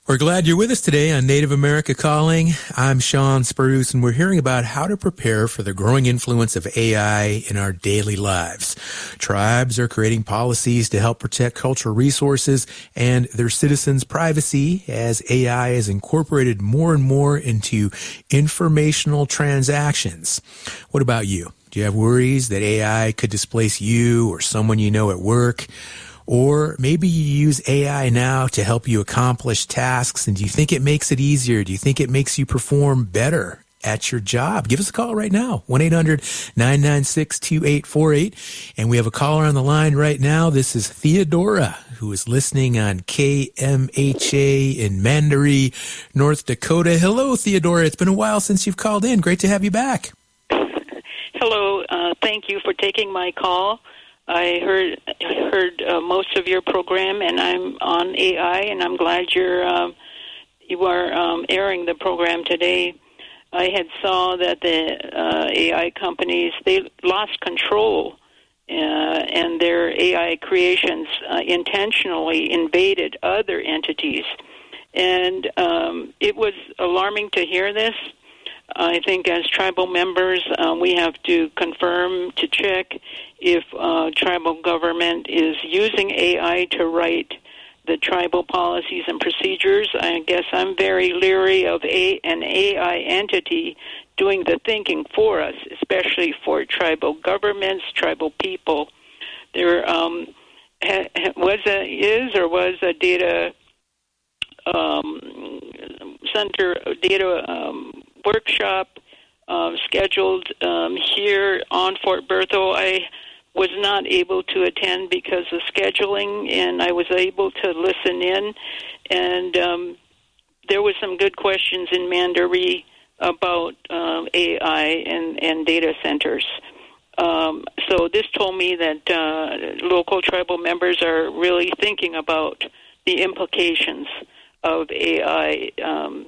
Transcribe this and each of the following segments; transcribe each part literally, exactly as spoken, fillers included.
We're glad you're with us today on Native America Calling. I'm Sean Spruce, and we're hearing about how to prepare for the growing influence of A I in our daily lives. Tribes are creating policies to help protect cultural resources and their citizens' privacy as A I is incorporated more and more into informational transactions. What about you? Do you have worries that A I could displace you or someone you know at work? Or maybe you use A I now to help you accomplish tasks, and do you think it makes it easier? Do you think it makes you perform better at your job? Give us a call right now, one eight hundred nine nine six two eight four eight. And we have a caller on the line right now. This is Theodora, who is listening on K M H A in Mandaree, North Dakota. Hello, Theodora. It's been a while since you've called in. Great to have you back. Hello. Uh, thank you for taking my call. I heard heard uh, most of your program, and I'm on A I, and I'm glad you're uh, you are um, airing the program today. I had saw that the uh, A I companies, they lost control, uh, and their A I creations uh, intentionally invaded other entities, and um, it was alarming to hear this. I think as tribal members, uh, we have to confirm, to check if uh, tribal government is using A I to write the tribal policies and procedures. I guess I'm very leery of a, an A I entity doing the thinking for us, especially for tribal governments, tribal people. There um, ha, was a, is or was a data um, center, data um, workshop um, scheduled um, here on Fort Berthold. I was not able to attend because of scheduling, and I was able to listen in, and um, there was some good questions in Mandaree about um, A I and, and data centers. Um, so this told me that uh, local tribal members are really thinking about the implications of A I um,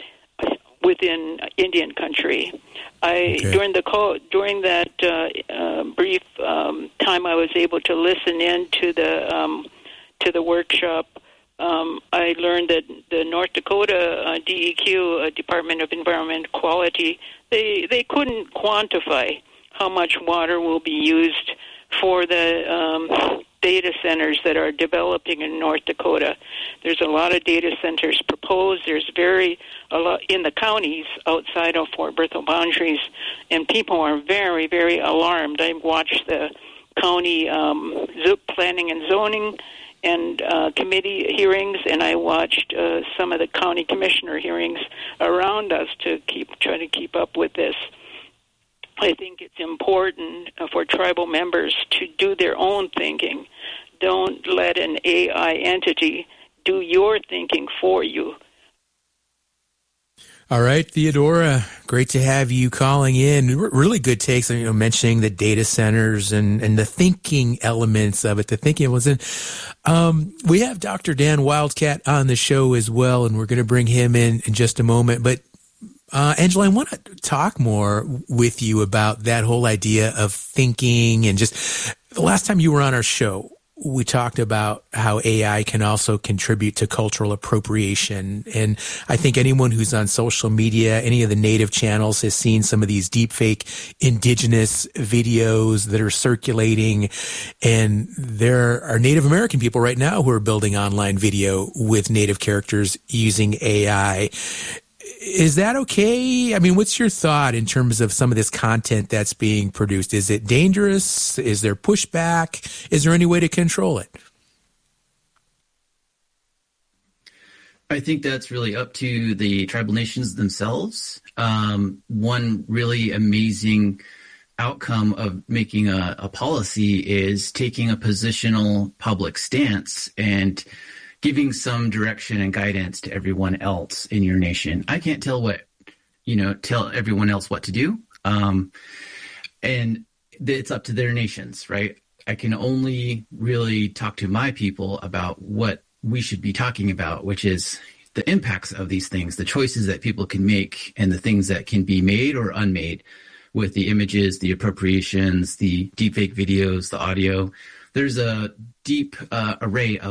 within Indian country. I okay. during the call during that uh, uh, brief um, time I was able to listen in to the um, to the workshop. Um, I learned that the North Dakota uh, D E Q, uh, Department of Environment Quality, they they couldn't quantify how much water will be used for the um, data centers that are developing in North Dakota. There's a lot of data centers proposed. There's very a lot in the counties outside of Fort Berthold boundaries, and people are very, very alarmed. I watched the county um, planning and zoning and uh, committee hearings, and I watched uh, some of the county commissioner hearings around us to keep try to keep up with this. I think it's important for tribal members to do their own thinking. Don't let an A I entity do your thinking for you. All right, Theodora, great to have you calling in. Really good takes, you know, mentioning the data centers and, and the thinking elements of it. The thinking was in. Um, we have Doctor Dan Wildcat on the show as well, and we're going to bring him in in just a moment. But Uh, Angela, I want to talk more with you about that whole idea of thinking, and just the last time you were on our show, we talked about how A I can also contribute to cultural appropriation. And I think anyone who's on social media, any of the native channels, has seen some of these deepfake indigenous videos that are circulating. And there are Native American people right now who are building online video with native characters using A I. Is that okay? I mean, what's your thought in terms of some of this content that's being produced? Is it dangerous? Is there pushback? Is there any way to control it? I think that's really up to the tribal nations themselves. Um, one really amazing outcome of making a, a policy is taking a positional public stance and giving some direction and guidance to everyone else in your nation. I can't tell what, you know, tell everyone else what to do. Um, and it's up to their nations, right? I can only really talk to my people about what we should be talking about, which is the impacts of these things, the choices that people can make, and the things that can be made or unmade with the images, the appropriations, the deepfake videos, the audio. There's a deep uh, array of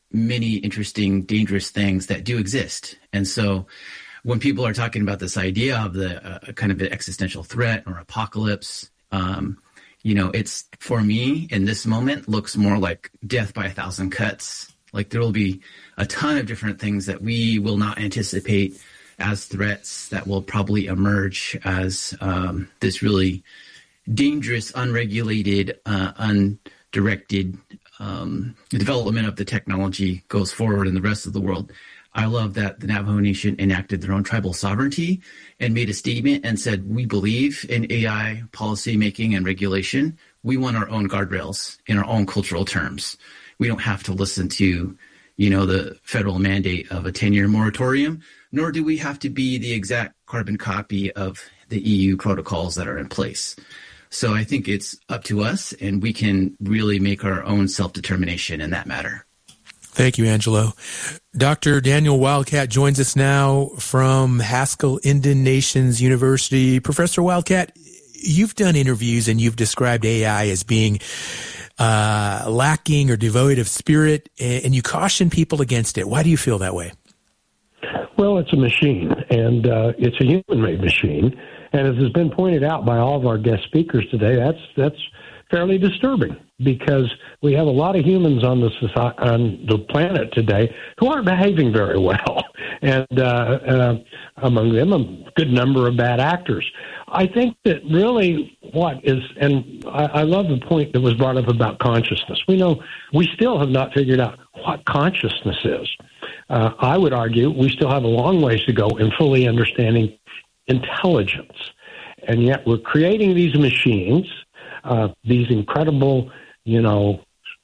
many interesting, dangerous things that do exist. And so when people are talking about this idea of the uh, kind of an existential threat or apocalypse, um, you know, it's, for me in this moment, looks more like death by a thousand cuts. Like there will be a ton of different things that we will not anticipate as threats that will probably emerge as um, this really dangerous, unregulated, uh, undirected um, development of the technology goes forward in the rest of the world. I love that the Navajo Nation enacted their own tribal sovereignty and made a statement and said, we believe in A I policy making and regulation. We want our own guardrails in our own cultural terms. We don't have to listen to, you know, the federal mandate of a ten-year moratorium, nor do we have to be the exact carbon copy of the E U protocols that are in place. So I think it's up to us, and we can really make our own self-determination in that matter. Thank you, Angelo. Doctor Daniel Wildcat joins us now from Haskell Indian Nations University. Professor Wildcat, you've done interviews and you've described A I as being uh, lacking or devoid of spirit, and you caution people against it. Why do you feel that way? Well, it's a machine, and uh, it's a human-made machine. And as has been pointed out by all of our guest speakers today, that's that's fairly disturbing, because we have a lot of humans on the society, on the planet today who aren't behaving very well, and uh, uh, among them a good number of bad actors. I think that really what is, and I, I love the point that was brought up about consciousness. We know we still have not figured out what consciousness is. Uh, I would argue we still have a long ways to go in fully understanding intelligence, and yet we're creating these machines. Uh, these incredible, you know,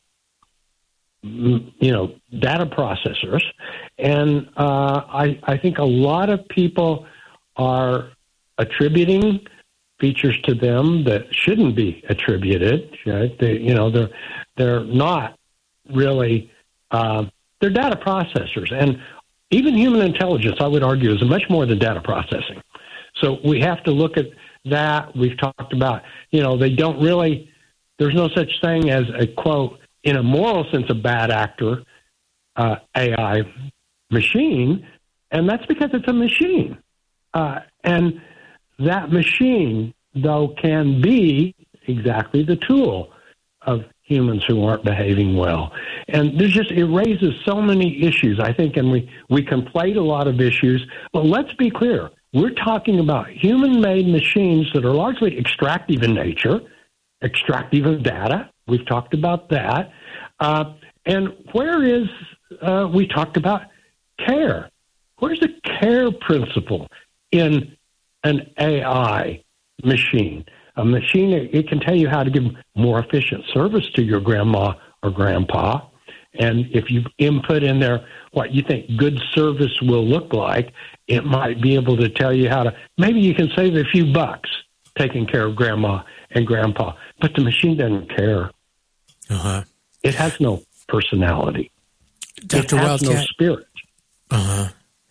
m- you know, data processors, and uh, I, I think a lot of people are attributing features to them that shouldn't be attributed. Right? They, you know, they're they're not really uh, they're data processors, and even human intelligence, I would argue, is much more than data processing. So we have to look at that. We've talked about, you know, they don't really, there's no such thing as a, quote, in a moral sense, a bad actor, uh, A I machine, and that's because it's a machine. Uh, and that machine, though, can be exactly the tool of humans who aren't behaving well. And there's just, it raises so many issues, I think, and we, we conflate a lot of issues. But let's be clear. We're talking about human-made machines that are largely extractive in nature, extractive of data. We've talked about that. Uh, and where is, uh, we talked about care. Where's the care principle in an A I machine? A machine, it can tell you how to give more efficient service to your grandma or grandpa. And if you input in there what you think good service will look like, it might be able to tell you how to, maybe you can save a few bucks taking care of grandma and grandpa. But the machine doesn't care. Uh-huh. It has no personality. Doctor It has Wildcat, no spirit. Uh-huh.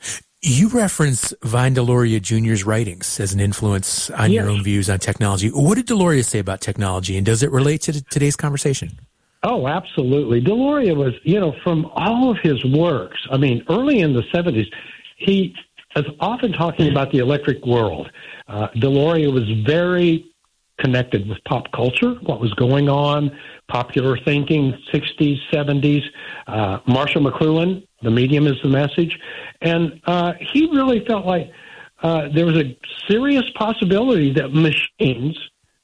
You reference Vine Deloria Junior's writings as an influence on Yes. your own views on technology. What did Deloria say about technology, and does it relate to today's conversation? Oh, absolutely. Deloria was, you know, from all of his works, I mean, early in the seventies, he was often talking about the electric world. Uh, Deloria was very connected with pop culture, what was going on, popular thinking, sixties, seventies. Uh, Marshall McLuhan, The Medium is the Message. And uh, he really felt like uh, there was a serious possibility that machines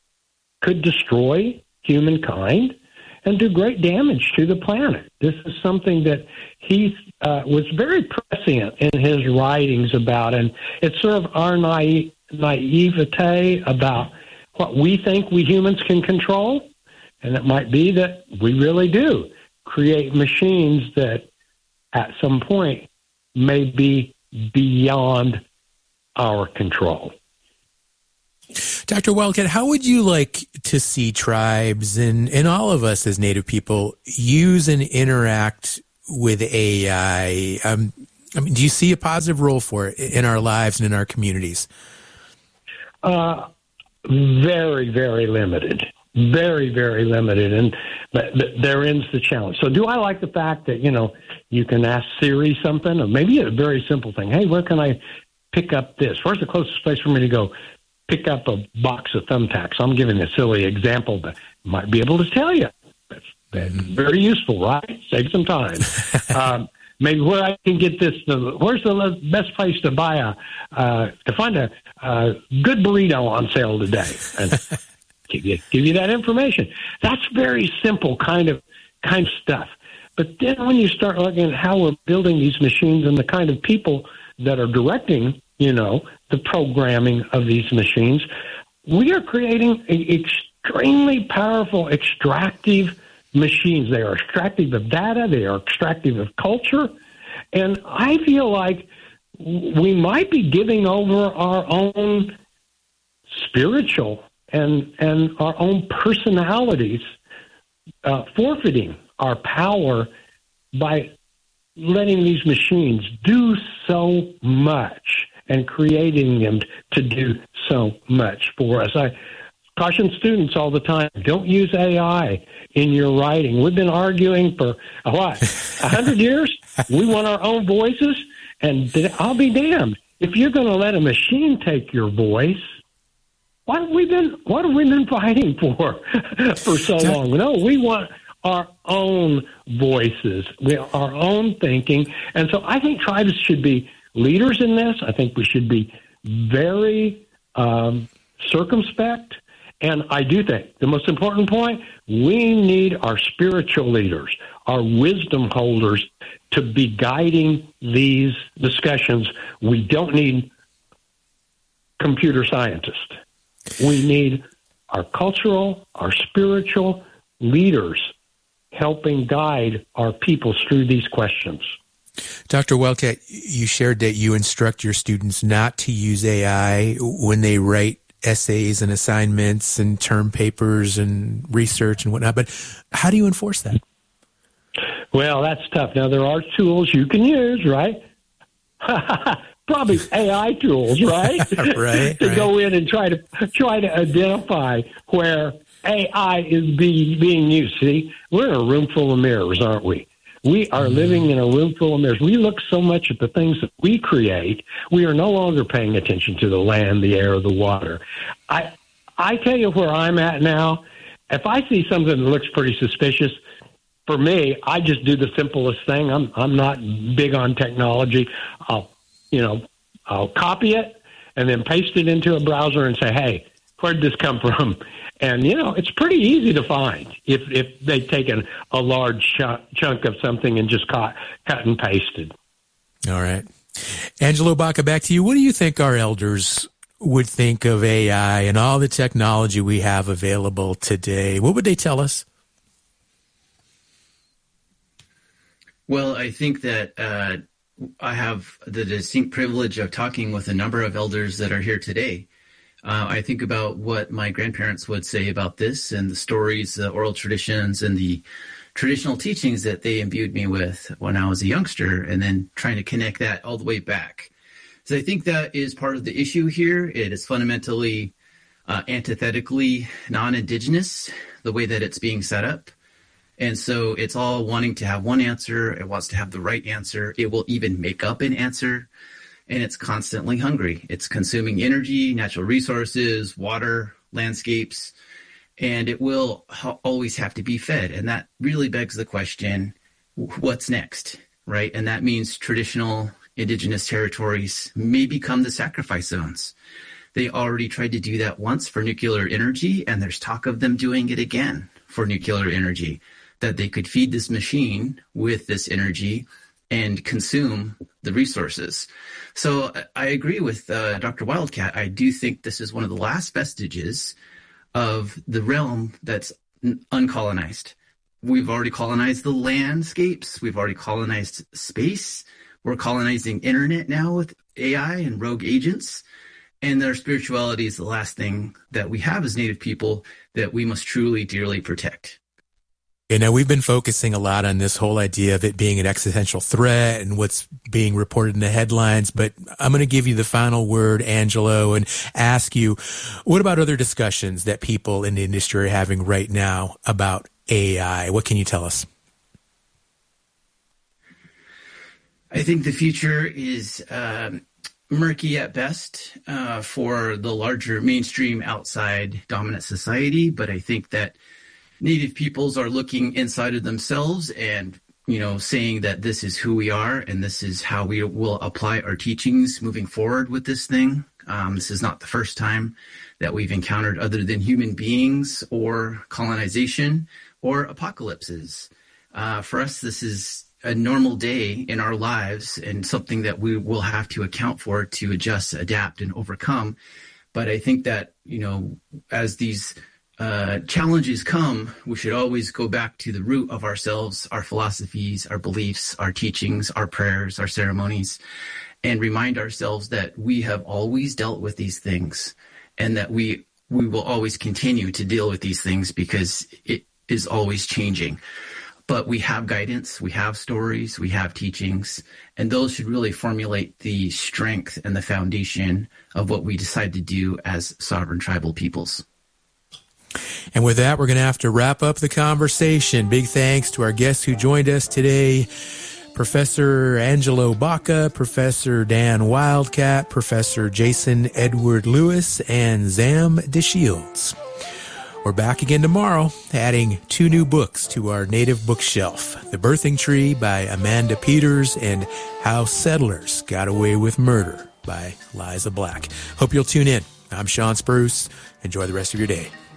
could destroy humankind and do great damage to the planet. This is something that he uh, was very prescient in his writings about, and it's sort of our naive, naivete about what we think we humans can control, and it might be that we really do create machines that at some point may be beyond our control. Doctor Wildcat, how would you like to see tribes and, and all of us as Native people use and interact with A I? Um, I mean, do you see a positive role for it in our lives and in our communities? Uh, very, very limited. very, very limited, and but, but there ends the challenge. So do I like the fact that, you know, you can ask Siri something, or maybe a very simple thing? Hey, where can I pick up this? Where's the closest place for me to go pick up a box of thumbtacks? I'm giving a silly example, but might be able to tell you. That's, that's very useful, right? Save some time. um, maybe where I can get this, the, where's the best place to buy a, uh, to find a, a good burrito on sale today? And give you, give you that information. That's very simple kind of, kind of stuff. But then when you start looking at how we're building these machines and the kind of people that are directing, you know, the programming of these machines, we are creating a, extremely powerful extractive machines. They are extractive of data. They are extractive of culture. And I feel like we might be giving over our own spiritual and, and our own personalities, uh, forfeiting our power by letting these machines do so much and creating them to do so much for us. I caution students all the time, don't use A I in your writing. We've been arguing for, uh, what, a hundred years? We want our own voices, and I'll be damned. If you're going to let a machine take your voice, what have we been, what have we been fighting for for so long? No, we want our own voices, we, our own thinking. And so I think tribes should be leaders in this. I think we should be very um, circumspect. And I do think the most important point, we need our spiritual leaders, our wisdom holders to be guiding these discussions. We don't need computer scientists. We need our cultural, our spiritual leaders helping guide our peoples through these questions. Doctor Wildcat, you shared that you instruct your students not to use A I when they write essays and assignments and term papers and research and whatnot, but how do you enforce that? Well, that's tough. Now, there are tools you can use, right? Probably A I tools, right? right. to right. go in and try to try to identify where A I is be, being used. See, we're in a room full of mirrors, aren't we? We are mm-hmm. living in a room full of mirrors. We look so much at the things that we create, we are no longer paying attention to the land, the air, the water. I I tell you where I'm at now. If I see something that looks pretty suspicious, for me, I just do the simplest thing. I'm I'm not big on technology. I'll you know I'll copy it and then paste it into a browser and say, hey, where'd this come from? And, you know, it's pretty easy to find if, if they've taken a large ch- chunk of something and just cut, cut and pasted. All right. Angelo Baca, back to you. What do you think our elders would think of A I and all the technology we have available today? What would they tell us? Well, I think that uh, I have the distinct privilege of talking with a number of elders that are here today. Uh, I think about what my grandparents would say about this and the stories, the oral traditions, and the traditional teachings that they imbued me with when I was a youngster, and then trying to connect that all the way back. So I think that is part of the issue here. It is fundamentally uh, antithetically non-Indigenous, the way that it's being set up. And so it's all wanting to have one answer. It wants to have the right answer. It will even make up an answer. And it's constantly hungry. It's consuming energy, natural resources, water, landscapes, and it will ha- always have to be fed. And that really begs the question, what's next, right? And that means traditional indigenous territories may become the sacrifice zones. They already tried to do that once for nuclear energy, and there's talk of them doing it again for nuclear energy, that they could feed this machine with this energy and consume the resources. So I agree with uh, Doctor Wildcat. I do think this is one of the last vestiges of the realm that's uncolonized. We've already colonized the landscapes. We've already colonized space. We're colonizing internet now with A I and rogue agents. And their spirituality is the last thing that we have as Native people that we must truly, dearly protect. You know, we've been focusing a lot on this whole idea of it being an existential threat and what's being reported in the headlines, but I'm going to give you the final word, Angelo, and ask you, what about other discussions that people in the industry are having right now about A I? What can you tell us? I think the future is um, murky at best uh, for the larger mainstream outside dominant society, but I think that Native peoples are looking inside of themselves and, you know, saying that this is who we are and this is how we will apply our teachings moving forward with this thing. Um, this is not the first time that we've encountered other than human beings or colonization or apocalypses. Uh, for us, this is a normal day in our lives and something that we will have to account for to adjust, adapt, and overcome. But I think that, you know, as these Uh, challenges come, we should always go back to the root of ourselves, our philosophies, our beliefs, our teachings, our prayers, our ceremonies, and remind ourselves that we have always dealt with these things and that we we will always continue to deal with these things because it is always changing. But we have guidance, we have stories, we have teachings, and those should really formulate the strength and the foundation of what we decide to do as sovereign tribal peoples. And with that, we're going to have to wrap up the conversation. Big thanks to our guests who joined us today, Professor Angelo Baca, Professor Dan Wildcat, Professor Jason Edward Lewis, and Zam DeShields. We're back again tomorrow, adding two new books to our native bookshelf, The Birthing Tree by Amanda Peters and How Settlers Got Away with Murder by Liza Black. Hope you'll tune in. I'm Sean Spruce. Enjoy the rest of your day.